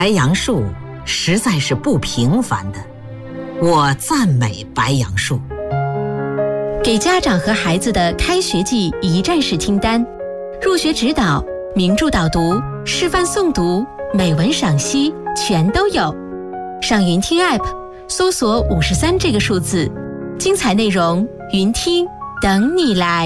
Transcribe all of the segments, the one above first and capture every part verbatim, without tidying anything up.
白杨树实在是不平凡的，我赞美白杨树。 给家长和孩子的开学季一站式清单，入学指导、名著导读、示范诵读、美文赏析全都有。上云听 App 搜索五十三这个数字，精彩内容云听等你来。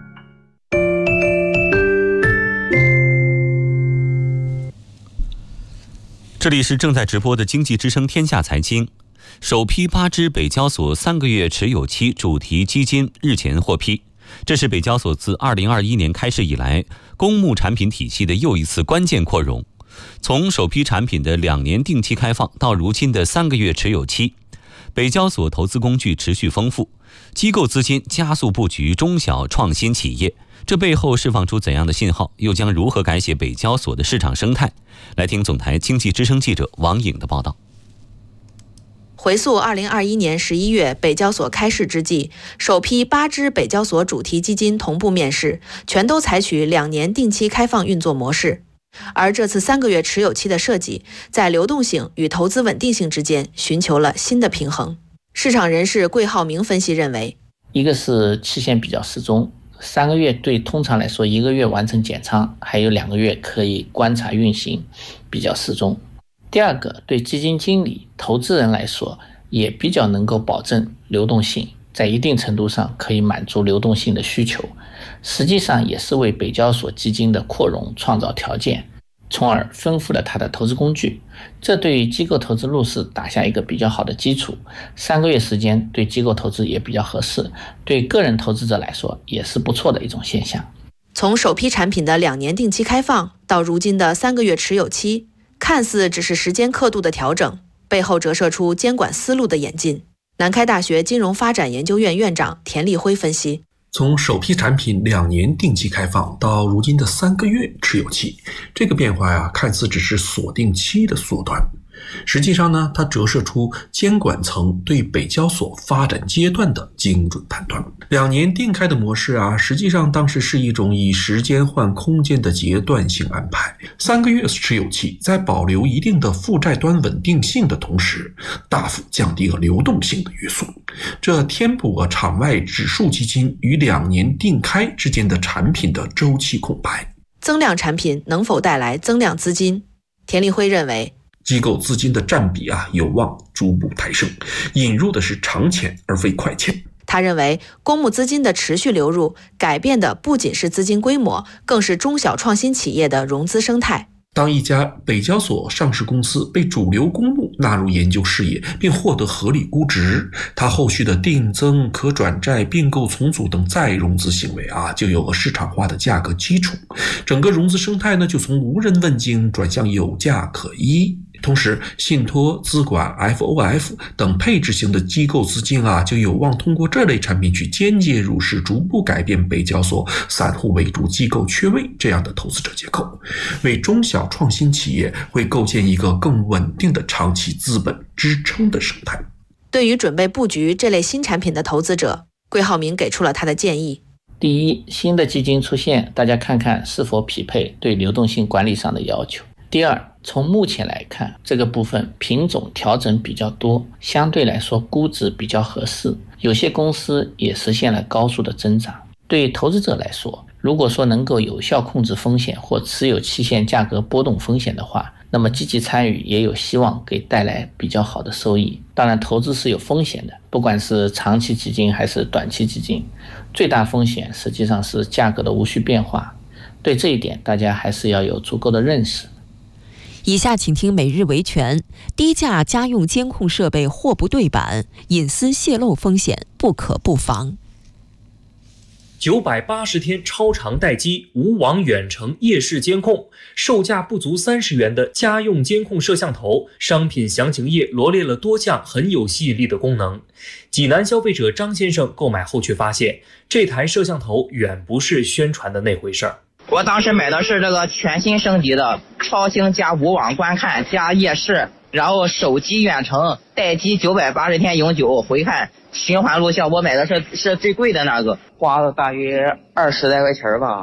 这里是正在直播的经济之声天下财经。首批八只北交所三个月持有期主题基金日前获批，这是北交所自二零二一年开市以来公募产品体系的又一次关键扩容。从首批产品的两年定期开放到如今的三个月持有期，北交所投资工具持续丰富，机构资金加速布局中小创新企业，这背后释放出怎样的信号？又将如何改写北交所的市场生态？来听总台经济之声记者王颖的报道。 回溯二零二一年十一月北交所开市之际，首批八只北交所主题基金同步面世，全都采取两年定期开放运作模式。而这次三个月持有期的设计，在流动性与投资稳定性之间寻求了新的平衡。市场人士桂浩明分析认为， 一个是期限比较适中，三个月对通常来说一个月完成减仓，还有两个月可以观察运行，比较适中。第二个，对基金经理、投资人来说也比较能够保证流动性，在一定程度上可以满足流动性的需求，实际上也是为北交所基金的扩容创造条件，从而丰富了它的投资工具。这对于机构投资入市打下一个比较好的基础，三个月时间对机构投资也比较合适，对个人投资者来说也是不错的一种现象。 从首批产品的两年定期开放到如今的三个月持有期，看似只是时间刻度的调整，背后折射出监管思路的演进。南开大学金融发展研究院院长田立辉分析， 从首批产品两年定期开放到如今的三个月持有期，这个变化呀，看似只是锁定期的缩短，实际上呢，它折射出监管层对北交所发展阶段的精准判断。两年定开的模式啊，实际上当时是一种以时间换空间的阶段性安排。三个月持有期在保留一定的负债端稳定性的同时，大幅降低了流动性的约束，这填补了场外指数基金与两年定开之间的产品的周期空白。 增量产品能否带来增量资金？田立辉认为， 机构资金的占比啊有望逐步抬升，引入的是长钱而非快钱。 他认为，公募资金的持续流入改变的不仅是资金规模，更是中小创新企业的融资生态。 当一家北交所上市公司被主流公募纳入研究视野，并获得合理估值，它后续的定增、可转债、并购重组等再融资行为啊，就有了市场化的价格基础，整个融资生态呢，就从无人问津转向有价可依。同时，信托、资管、F O F 等配置型的机构资金啊，就有望通过这类产品去间接入市，逐步改变北交所散户为主、机构缺位这样的投资者结构，为中小创新企业会构建一个更稳定的长期资本支撑的生态。 对于准备布局这类新产品的投资者，桂浩明给出了他的建议。 第一，新的基金出现，大家看看是否匹配对流动性管理上的要求。第二，从目前来看，这个部分品种调整比较多，相对来说估值比较合适，有些公司也实现了高速的增长。对投资者来说，如果说能够有效控制风险或持有期限价格波动风险的话，那么积极参与也有希望给带来比较好的收益。当然，投资是有风险的，不管是长期基金还是短期基金，最大风险实际上是价格的无序变化。对这一点，大家还是要有足够的认识。 以下请听每日维权。低价家用监控设备货不对版，隐私泄露风险不可不防。 九百八十天超长待机无网远程夜视监控，售价不足三十元的家用监控摄像头，商品详情页罗列了多项很有吸引力的功能。济南消费者张先生购买后却发现，这台摄像头远不是宣传的那回事儿。 我当时买的是这个全新升级的超星加无网观看加夜视，然后手机远程待机九百八十天永久回看循环录像，我买的是是最贵的那个，花了大约二十来块钱吧。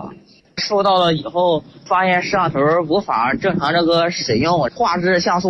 收到了以后，发现摄像头无法正常这个使用，画质像素